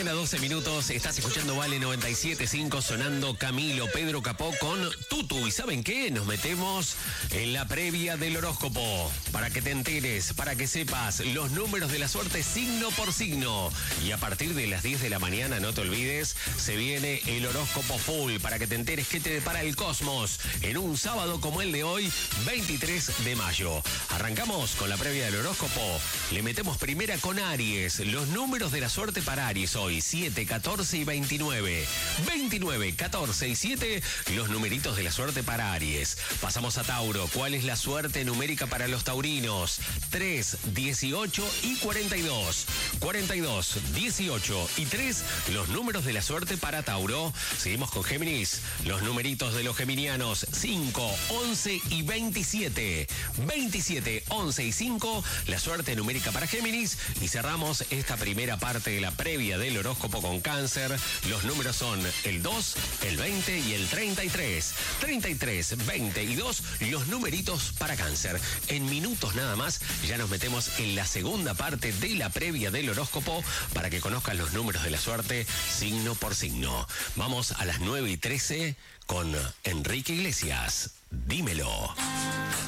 mañana, 12 minutos. Estás escuchando Vale 97.5, sonando Camilo, Pedro Capó con Tutu. ¿Y saben qué? Nos metemos en la previa del horóscopo. Para que te enteres, para que sepas los números de la suerte signo por signo. Y a partir de las 10 de la mañana, no te olvides, se viene el horóscopo full. Para que te enteres qué te depara el cosmos en un sábado como el de hoy, 23 de mayo. Arrancamos con la previa del horóscopo. Le metemos primera con Aries. Los números de la suerte para Aries hoy, 7, 14 y 29. 29, 14 y 7, los numeritos de la suerte para Aries. Pasamos a Tauro. ¿Cuál es la suerte numérica para los taurinos? 3, 18 y 42. 42, 18 y 3, los números de la suerte para Tauro. Seguimos con Géminis. Los numeritos de los geminianos, 5, 11 y 27. 27, 11 y 5, la suerte numérica para Géminis. Y cerramos esta primera parte de la previa del horóscopo con Cáncer. Los números son el 2, el 20 y el 33. 33, 20 y 2, los numeritos para Cáncer. En minutos nada más, ya nos metemos en la segunda parte de la previa del horóscopo para que conozcan los números de la suerte signo por signo. Vamos a las 9:13 con Enrique Iglesias. Dímelo.